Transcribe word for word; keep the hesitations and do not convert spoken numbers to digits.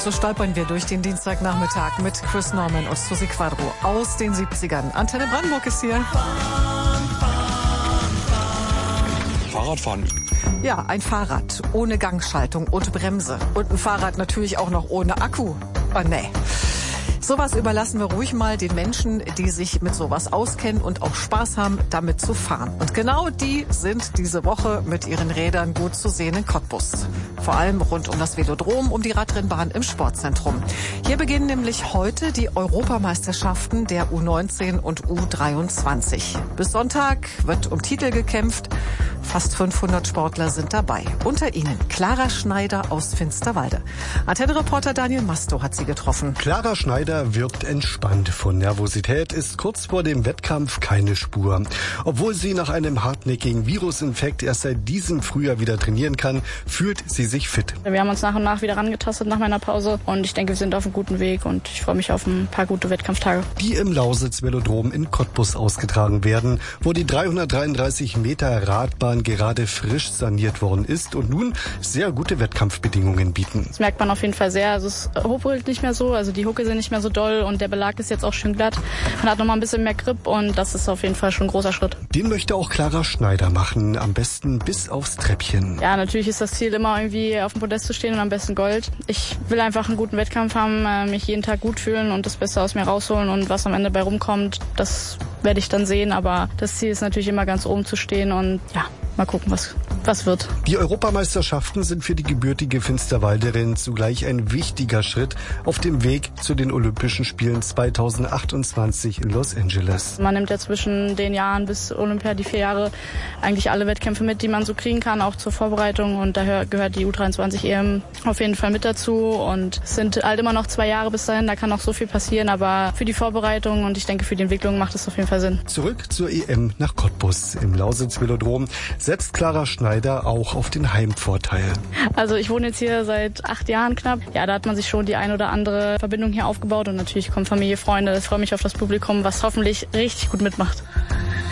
Und so stolpern wir durch den Dienstagnachmittag mit Chris Norman und Susi Quadro aus den siebzigern. Antenne Brandenburg ist hier. Fahrradfahren. Ja, ein Fahrrad ohne Gangschaltung und Bremse. Und ein Fahrrad natürlich auch noch ohne Akku. Oh nee. Sowas überlassen wir ruhig mal den Menschen, die sich mit sowas auskennen und auch Spaß haben, damit zu fahren. Und genau die sind diese Woche mit ihren Rädern gut zu sehen in Cottbus. Vor allem rund um das Velodrom, um die Radrennbahn im Sportzentrum. Hier beginnen nämlich heute die Europameisterschaften der U neunzehn und U dreiundzwanzig. Bis Sonntag wird um Titel gekämpft. Fast fünfhundert Sportler sind dabei. Unter ihnen Clara Schneider aus Finsterwalde. Antenne-Reporter Daniel Masto hat sie getroffen. Clara Schneider wirkt entspannt. Von Nervosität ist kurz vor dem Wettkampf keine Spur. Obwohl sie nach einem hartnäckigen Virusinfekt erst seit diesem Frühjahr wieder trainieren kann, fühlt sie sich fit. Wir haben uns nach und nach wieder rangetastet nach meiner Pause und ich denke, wir sind auf einem guten Weg und ich freue mich auf ein paar gute Wettkampftage. Die im Lausitz-Velodrom in Cottbus ausgetragen werden, wo die dreihundertdreiunddreißig Meter Radbahn gerade frisch saniert worden ist und nun sehr gute Wettkampfbedingungen bieten. Das merkt man auf jeden Fall sehr. Also es huppelt nicht mehr so, also die Hucke sind nicht mehr so doll und der Belag ist jetzt auch schön glatt. Man hat noch mal ein bisschen mehr Grip und das ist auf jeden Fall schon ein großer Schritt. Den möchte auch Clara Schneider machen, am besten bis aufs Treppchen. Ja, natürlich ist das Ziel immer irgendwie auf dem Podest zu stehen und am besten Gold. Ich will einfach einen guten Wettkampf haben, mich jeden Tag gut fühlen und das Beste aus mir rausholen und was am Ende bei rumkommt, das werde ich dann sehen, aber das Ziel ist natürlich immer ganz oben zu stehen und ja, mal gucken, was, was wird. Die Europameisterschaften sind für die gebürtige Finsterwalderin zugleich ein wichtiger Schritt auf dem Weg zu den Olympischen Spielen zweitausendachtundzwanzig in Los Angeles. Man nimmt ja zwischen den Jahren bis Olympia, die vier Jahre, eigentlich alle Wettkämpfe mit, die man so kriegen kann, auch zur Vorbereitung. Und da gehört die U dreiundzwanzig E M auf jeden Fall mit dazu. Und es sind halt immer noch zwei Jahre bis dahin, da kann noch so viel passieren. Aber für die Vorbereitung und ich denke für die Entwicklung macht es auf jeden Fall Sinn. Zurück zur E M nach Cottbus. Im Lausitz-Velodrom setzt Clara Schneider auch auf den Heimvorteil. Also ich wohne jetzt hier seit acht Jahren knapp. Ja, da hat man sich schon die ein oder andere Verbindung hier aufgebaut und natürlich kommen Familie, Freunde. Ich freue mich auf das Publikum, was hoffentlich richtig gut mitmacht.